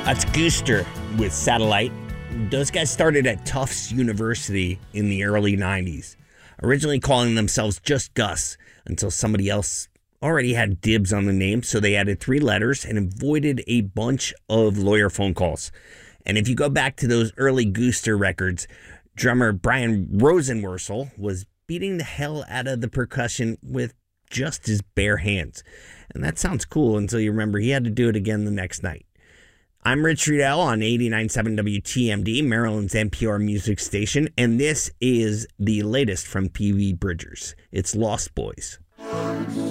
That's Gooster with Satellite. Those guys started at Tufts University in the early 90s, originally calling themselves just Gus until somebody else already had dibs on the name, so they added 3 letters and avoided a bunch of lawyer phone calls. And if you go back to those early Gooster records, drummer Brian Rosenworcel was beating the hell out of the percussion with just his bare hands. And that sounds cool until you remember he had to do it again the next night. I'm Rich Riedel on 89.7 WTMD, Maryland's NPR music station, and this is the latest from Pee Wee Bridgers. It's Lost Boys.